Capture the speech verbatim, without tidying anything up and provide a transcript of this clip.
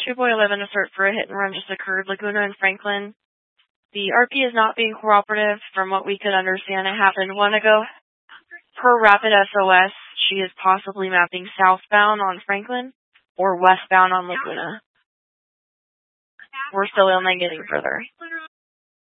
two Boy eleven assert for a hit and run just occurred. Laguna and Franklin. The R P is not being cooperative. From what we could understand, it happened one ago. Per Rapid S O S, she is possibly mapping southbound on Franklin or westbound on Laguna. We're still only getting further.